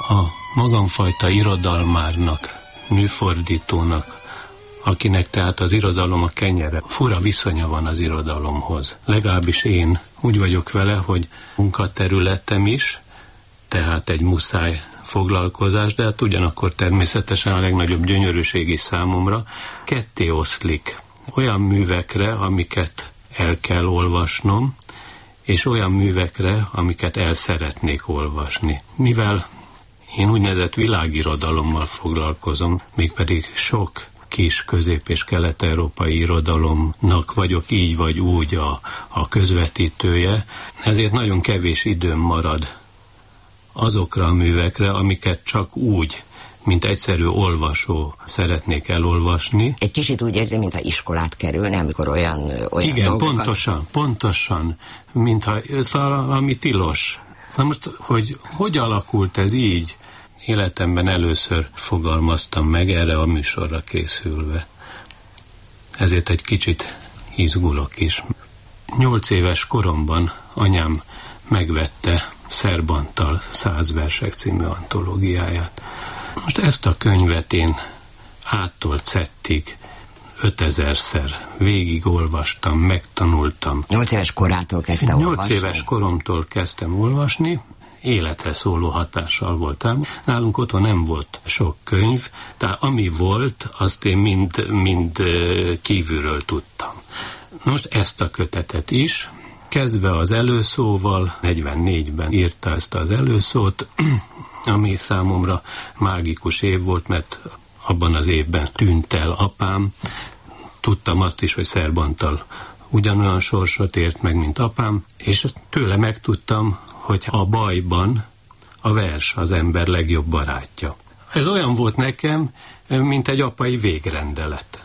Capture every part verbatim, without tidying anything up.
a magamfajta irodalmárnak, műfordítónak, akinek tehát az irodalom a kenyere, fura viszonya van az irodalomhoz. Legalábbis én úgy vagyok vele, hogy munkaterületem is, tehát egy muszáj foglalkozás, de hát ugyanakkor természetesen a legnagyobb gyönyörűség is számomra ketté oszlik. Olyan művekre, amiket el kell olvasnom, és olyan művekre, amiket el szeretnék olvasni. Mivel én úgynevezett világirodalommal foglalkozom, mégpedig sok kis közép- és kelet-európai irodalomnak vagyok így vagy úgy a, a közvetítője, ezért nagyon kevés időm marad azokra a művekre, amiket csak úgy, mint egyszerű olvasó szeretnék elolvasni. Egy kicsit úgy érzi, mintha iskolát kerülne, amikor olyan, olyan Igen, dolgokat... pontosan, pontosan, mintha, szóval, ami tilos. Na most, hogy hogy alakult ez így? Életemben először fogalmaztam meg erre a műsorra készülve. Ezért egy kicsit izgulok is. Nyolc éves koromban anyám megvette Szerb Antal száz versek című antológiáját. Most ezt a könyvet én áttól cettig ötezerszer végigolvastam, megtanultam. Nyolc éves korától kezdte olvasni? Nyolc éves koromtól kezdtem olvasni, életre szóló hatással voltam. Nálunk otthon nem volt sok könyv, de ami volt, azt én mind, mind kívülről tudtam. Most ezt a kötetet is, kezdve az előszóval, negyvennégyben írta ezt az előszót, ami számomra mágikus év volt, mert abban az évben tűnt el apám. Tudtam azt is, hogy Szerb Antal ugyanolyan sorsot ért meg, mint apám, és tőle megtudtam, hogy a bajban a vers az ember legjobb barátja. Ez olyan volt nekem, mint egy apai végrendelet.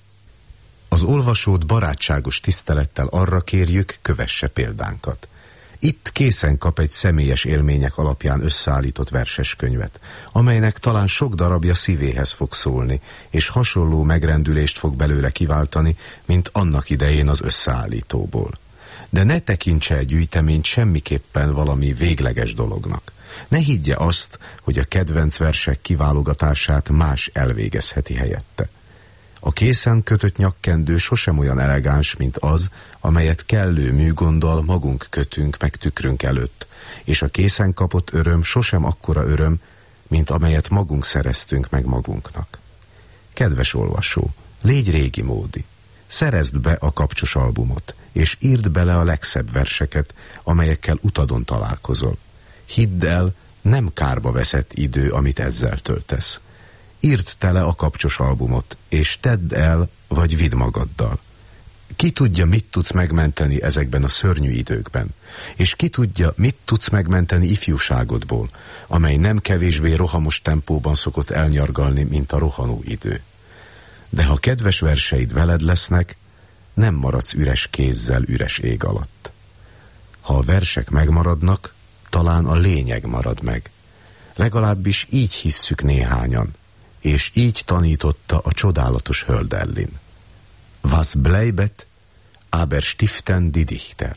Az olvasót barátságos tisztelettel arra kérjük, kövesse példánkat. Itt készen kap egy személyes élmények alapján összeállított verseskönyvet, amelynek talán sok darabja szívéhez fog szólni, és hasonló megrendülést fog belőle kiváltani, mint annak idején az összeállítóból. De ne tekintse egy gyűjteményt semmiképpen valami végleges dolognak. Ne higgye azt, hogy a kedvenc versek kiválogatását más elvégezheti helyette. A készen kötött nyakkendő sosem olyan elegáns, mint az, amelyet kellő műgonddal magunk kötünk meg tükrünk előtt, és a készen kapott öröm sosem akkora öröm, mint amelyet magunk szereztünk meg magunknak. Kedves olvasó, légy régi módi, szerezd be a kapcsos albumot, és írd bele a legszebb verseket, amelyekkel utadon találkozol. Hidd el, nem kárba veszett idő, amit ezzel töltesz. Írd tele a kapcsos albumot, és tedd el, vagy vidd magaddal. Ki tudja, mit tudsz megmenteni ezekben a szörnyű időkben, és ki tudja, mit tudsz megmenteni ifjúságodból, amely nem kevésbé rohamos tempóban szokott elnyargalni, mint a rohanó idő. De ha kedves verseid veled lesznek, nem maradsz üres kézzel üres ég alatt. Ha a versek megmaradnak, talán a lényeg marad meg. Legalábbis így hisszük néhányan, és így tanította a csodálatos Hölderlin. Was bleibet, aber stiften die Dichter.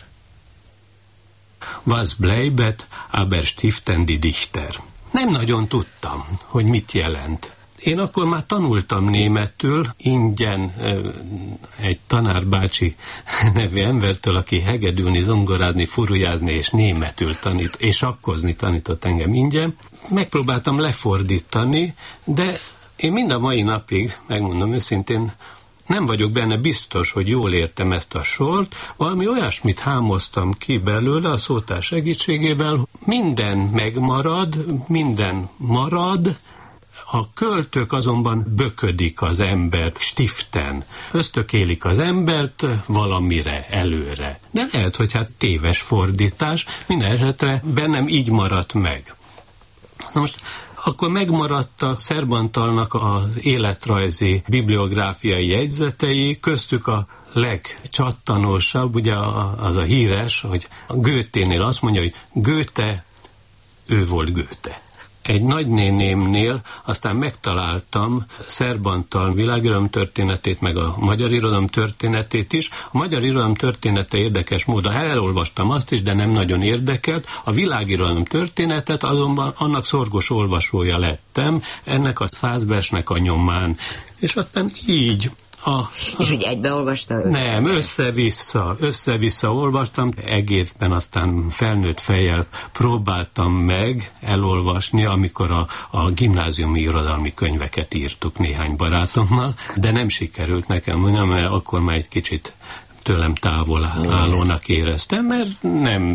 Was bleibet, aber stiften die Dichter. Nem nagyon tudtam, hogy mit jelent. Én akkor már tanultam németül, ingyen egy tanárbácsi nevű embertől, aki hegedülni, zongorázni, furujázni és németül tanít, és akkozni tanított engem ingyen. Megpróbáltam lefordítani, de én mind a mai napig, megmondom őszintén, nem vagyok benne biztos, hogy jól értem ezt a sort, valami olyasmit hámoztam ki belőle a szótár segítségével, minden megmarad, minden marad, a költők azonban böködik az embert, stiften, ösztökélik az embert valamire, előre. De lehet, hogy hát téves fordítás, minden esetre bennem így maradt meg. Na most akkor megmaradtak Szerb Antalnak az életrajzi bibliográfiai jegyzetei, köztük a legcsattanósabb, ugye az a híres, hogy a Goethénél azt mondja, hogy Goethe, ő volt Goethe. egy nagynénémnél aztán megtaláltam Szerb Antal világirodalom történetét, meg a magyar irodalom történetét is. A magyar irodalom története érdekes módon, elolvastam azt is, de nem nagyon érdekelt. A világirodalom történetet azonban annak szorgos olvasója lettem, ennek a száz versnek a nyomán. És aztán így A, a, és úgy egybeolvasta? Nem, össze-vissza, össze-vissza olvastam, egészben aztán felnőtt fejjel próbáltam meg elolvasni, amikor a, a gimnáziumi irodalmi könyveket írtuk néhány barátommal, de nem sikerült nekem, mert akkor már egy kicsit tőlem távol állónak éreztem, mert nem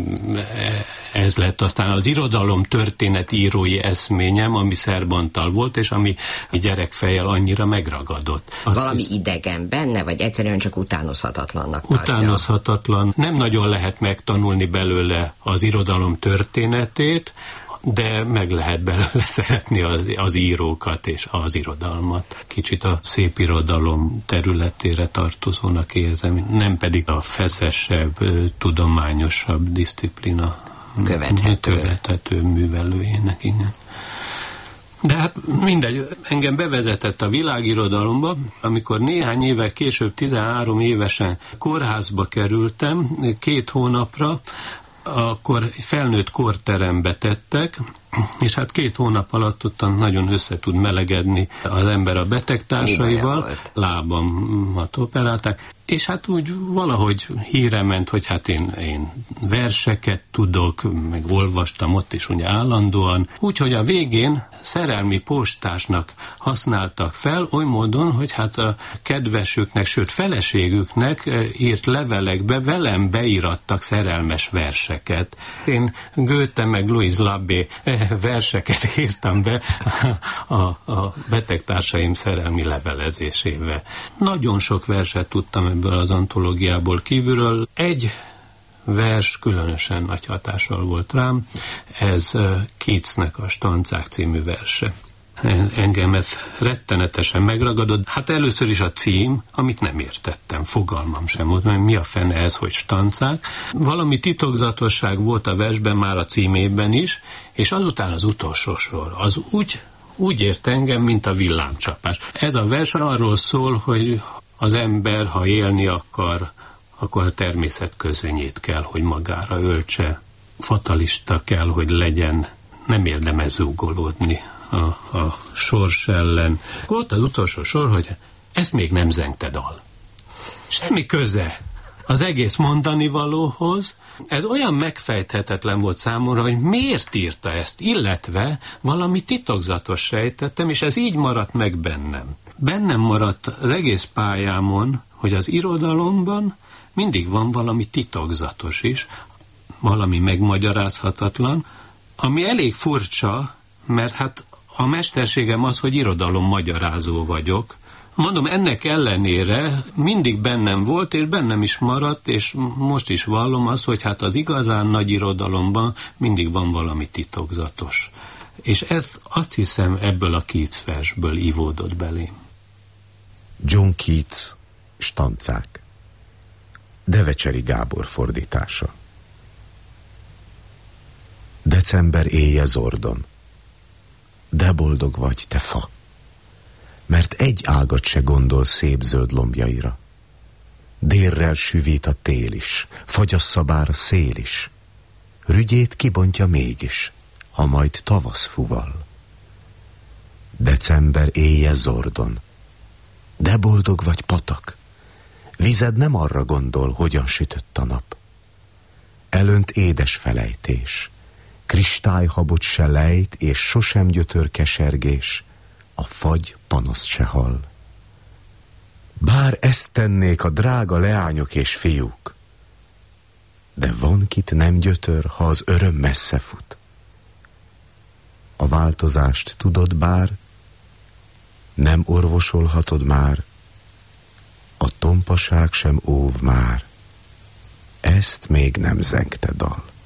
ez lett aztán az irodalom történet írói eszményem, ami Szerb Antal volt, és ami gyerekfejjel annyira megragadott. Azt Valami hisz... idegen benne, vagy egyszerűen csak utánozhatatlannak tartja? Utánozhatatlan. Nem nagyon lehet megtanulni belőle az irodalom történetét, de meg lehet belőle szeretni az, az írókat és az irodalmat. Kicsit a szép irodalom területére tartozónak érzem, nem pedig a feszesebb, tudományosabb diszciplina követhető, követhető művelőjének, igen. De hát mindegy, engem bevezetett a világirodalomba, amikor néhány évek később, tizenhárom évesen kórházba kerültem, két hónapra, akkor felnőtt korterembe tettek, és hát két hónap alatt ottan nagyon össze tud melegedni az ember a betegtársaival, lábamat operálták, és hát úgy valahogy híre ment, hogy hát én, én verseket tudok, meg olvastam ott is ugye állandóan, úgyhogy a végén szerelmi postásnak használtak fel, oly módon, hogy hát a kedvesüknek, sőt feleségüknek írt levelekbe velem beírattak szerelmes verseket. Én Goethe meg Louis Labé verseket írtam be a, a betegtársaim szerelmi levelezésébe. Nagyon sok verset tudtam ebből az antológiából kívülről. Egy vers különösen nagy hatással volt rám, ez Keatsnek a Stancák című verse. Engem ez rettenetesen megragadott. Hát először is a cím, amit nem értettem, fogalmam sem volt, mert mi a fene ez, hogy stancák. Valami titokzatosság volt a versben, már a címében is, és azután az utolsó sor, az úgy, úgy ért engem, mint a villámcsapás. Ez a vers arról szól, hogy az ember, ha élni akar, akkor a természet közönyét kell, hogy magára öltse. Fatalista kell, hogy legyen, nem érdemes zúgolódni a, a sors ellen. Volt az utolsó sor, hogy ezt még nem zengte dal. Semmi köze az egész mondani valóhoz. Ez olyan megfejthetetlen volt számomra, hogy miért írta ezt, illetve valami titokzatos sejtettem, és ez így maradt meg bennem. Bennem maradt az egész pályámon, hogy az irodalomban mindig van valami titokzatos is, valami megmagyarázhatatlan, ami elég furcsa, mert hát a mesterségem az, hogy irodalom magyarázó vagyok. Mondom, ennek ellenére mindig bennem volt, és bennem is maradt, és most is vallom azt, hogy hát az igazán nagy irodalomban mindig van valami titokzatos. És ez azt hiszem ebből a Keats versből ivódott belém. John Keats, Stancák. Devecseri Gábor fordítása. December éje Zordon. De boldog vagy, te fa, mert egy ágat se gondol szép zöld lombjaira. Délrel süvít a tél is, fagyassza bár a szél is, rügyét kibontja mégis, ha majd tavasz fuval. December éje Zordon. De boldog vagy, patak, vized nem arra gondol, hogyan sütött a nap. Elönt édes felejtés, kristályhabot se lejt, és sosem gyötör kesergés, a fagy panaszt se hall. Bár ezt tennék a drága leányok és fiúk, de van kit nem gyötör, ha az öröm messze fut. A változást tudod bár, nem orvosolhatod már, a tompaság sem óv már, ezt még nem zengte dal.